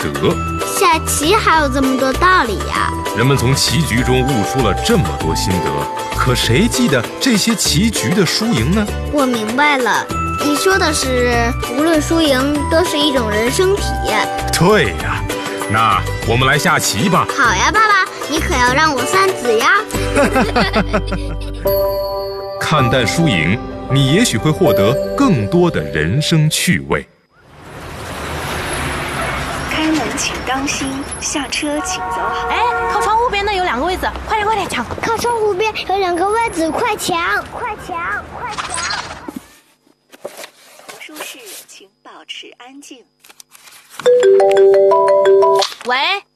德。 下棋还有这么多道理呀！ 人们从棋局中悟出了这么多心得，可谁记得这些棋局的输赢呢？ 我明白了，你说的是无论输赢都是一种人生体验。 对呀，那我们来下棋吧。 好呀，爸爸，你可要让我三子呀！ 看淡输赢，你也许会获得更多的人生趣味。 开门请当心，下车请走好。 哎，靠窗户边的有2个位子，快点快点抢！ 靠窗户边有2个位子，快抢！快抢！快抢！ 图书室请保持安静。 喂，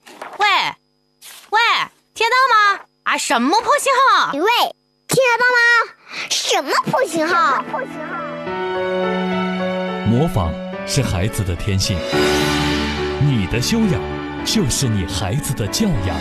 听到吗？啊，什么破信号？ 喂，听得到吗？什么破信号？ 模仿是孩子的天性，你的修养就是你孩子的教养。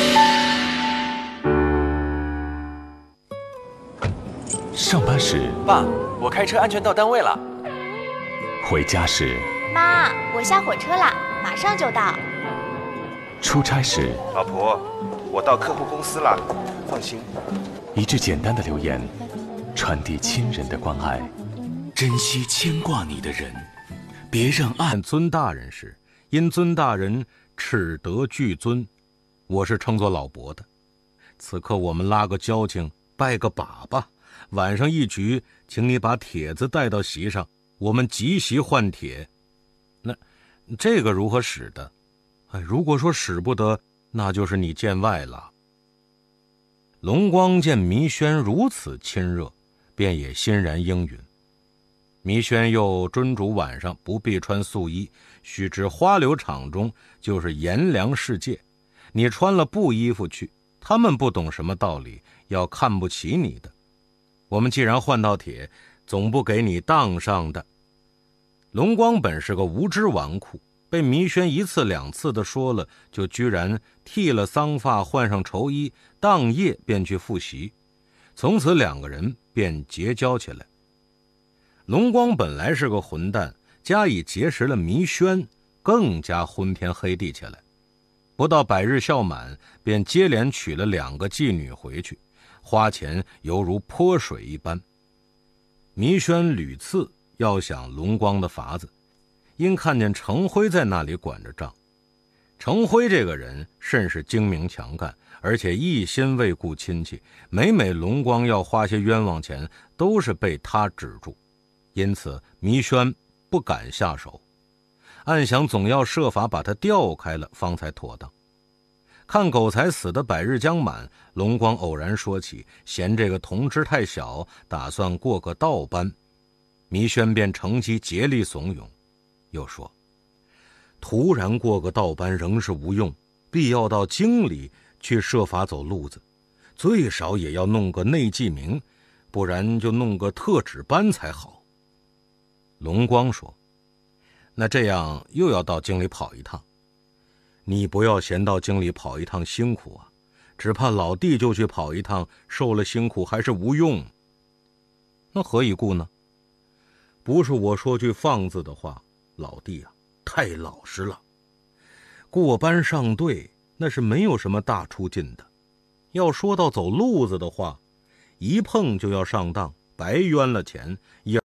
上班时， 爸，我开车安全到单位了。 回家时， 妈，我下火车了，马上就到。 出差时， 老婆，我到客户公司了，放心。 一句简单的留言，传递亲人的关爱。 珍惜牵挂你的人，别让爱。 尊大人时，因尊大人耻得具尊，我是称作老伯的。此刻我们拉个交情，拜个把吧。晚上一局，请你把帖子带到席上，我们集席换帖。那这个如何使的？如果说使不得，那就是你见外了。龙光见弥轩如此亲热，便也欣然应允。弥轩又遵嘱晚上不必穿素衣，须知花柳场中就是炎凉世界，你穿了布衣服去，他们不懂什么道理，要看不起你的。我们既然换到帖，总不给你当上的。龙光本是个无知纨绔，被弥轩1次2次的说了，就居然剃了丧发，换上绸衣，当夜便去复习。从此2个人便结交起来。龙光本来是个混蛋，加以结识了弥轩，更加昏天黑地起来。不到100日孝满，便接连娶了2个妓女回去，花钱犹如泼水一般。弥轩屡次要想龙光的法子，因看见程辉在那里管着账。程辉这个人甚是精明强干，而且一心为顾亲戚，每龙光要花些冤枉钱，都是被他止住。因此弥轩不敢下手，暗想总要设法把他调开了，方才妥当。看狗才死的100日将满，龙光偶然说起，嫌这个童枝太小，打算过个道班。弥轩便乘机竭力怂恿，又说突然过个道班仍是无用，必要到京里去设法走路子，最少也要弄个内记名，不然就弄个特指班才好。龙光说，那这样又要到京里跑一趟，你不要嫌到京里跑一趟辛苦啊，只怕老弟就去跑一趟，受了辛苦还是无用。那何以故呢？不是我说句放字的话，老弟啊，太老实了。过班上队那是没有什么大出进的，要说到走路子的话，一碰就要上当，白冤了钱，